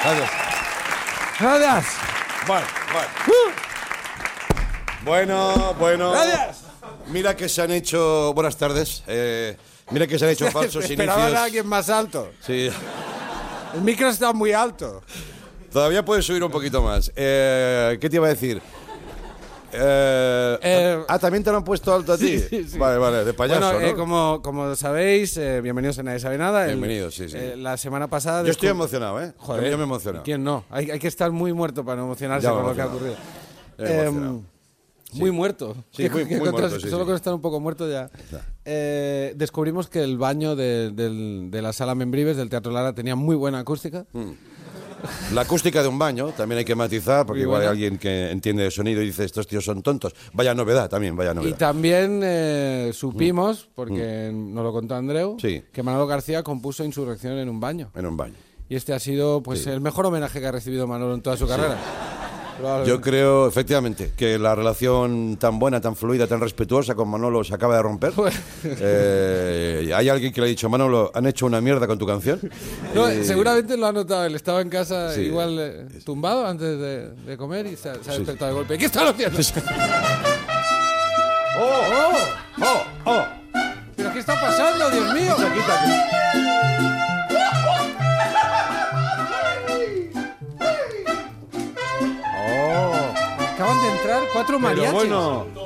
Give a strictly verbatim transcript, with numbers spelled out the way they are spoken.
Gracias. Gracias. Bueno, bueno. Bueno, bueno. Gracias. Mira que se han hecho... Buenas tardes. Eh, mira que se han hecho falsos Esperaban inicios. a alguien más alto. Sí. El micro está muy alto. Todavía puedes subir un poquito más. Eh, ¿Qué te iba a decir? Eh, Eh, ah, ¿también te lo han puesto alto a ti? Sí, sí, sí. Vale, vale, de payaso, Bueno, ¿no? eh, como, como sabéis, eh, bienvenidos a Nadie Sabe Nada. El- Bienvenidos, sí, sí. eh, la semana pasada... Yo estoy descub- emocionado, ¿eh? Joder, Yo me he emocionado. ¿Quién no? Hay, hay que estar muy muerto para no emocionarse Ya me he con lo que ha emocionado. ocurrido. Ya me he Em, emocionado. Muy muerto. Sí, Que- muy- que muy con- muerto, sí, Solo sí. con estar un poco muerto ya. Ya. Eh, descubrimos que el baño de, del- de la sala Membrives del Teatro Lara tenía muy buena acústica. La acústica de un baño también hay que matizar, porque Muy igual hay buena. alguien que entiende de sonido y dice, estos tíos son tontos. Vaya novedad también, vaya Y novedad. también eh, supimos, porque nos lo contó Andreu, Sí. que Manolo García compuso Insurrección en un baño. En un baño. Y este ha sido pues el mejor homenaje que ha recibido Manolo en toda su carrera. Probablemente. Yo creo, efectivamente, que la relación tan buena, tan fluida, tan respetuosa con Manolo se acaba de romper. Eh, hay alguien que le ha dicho, Manolo, han hecho una mierda con tu canción. No, Y- seguramente lo ha notado. Él estaba en casa Sí. igual eh, tumbado antes de, de comer y se ha, se ha Sí. despertado de golpe. ¿Qué están haciendo? ¡Oh! ¡Oh! ¡Oh! ¿Pero qué está pasando, Dios mío? Quita, quita, quita. Acaban de entrar cuatro Pero mariachis. bueno,